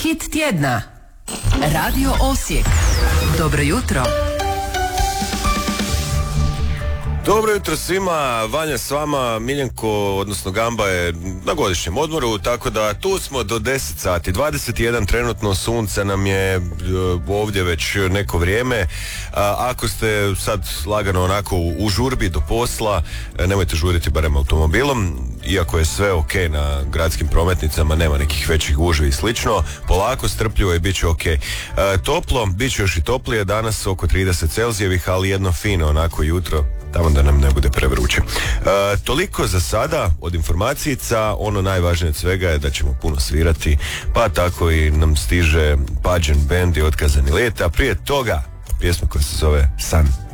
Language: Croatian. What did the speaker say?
Hit tjedna. Radio Osijek. Dobro jutro. Dobro jutro svima, Vanja s vama, Miljenko, odnosno Gamba je na godišnjem odmoru, tako da tu smo do 10 sati, 21 trenutno, sunce nam je ovdje već neko vrijeme. Ako ste sad lagano onako u žurbi do posla, nemojte žuriti barem automobilom, iako je sve ok na gradskim prometnicama, nema nekih većih gužvi i slično, polako, strpljivo i bit će ok. Toplo, bit će još i toplije, danas oko 30 Celzijevih, ali jedno fino onako jutro, tamo da nam ne bude prevruće. Toliko za sada od informacijica. Ono najvažnije od svega je da ćemo puno svirati, pa tako i nam stiže Pageant Band i Otkazani let, a prije toga pjesma koja se zove San.